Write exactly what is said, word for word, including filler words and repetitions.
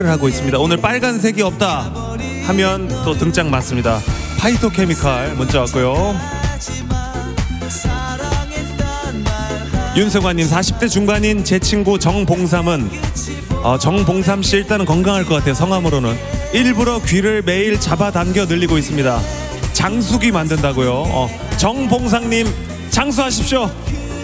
하고 있습니다. 오늘 빨간색이 없다 하면 또 등장 맞습니다. 파이토케미칼 문자 왔고요. 윤성환님, 사십 대 중반인 제 친구 정봉삼은 어, 정봉삼 씨 일단은 건강할 것 같아요. 성함으로는 일부러 귀를 매일 잡아당겨 늘리고 있습니다. 장수기 만든다고요. 어, 정봉삼님 장수하십시오.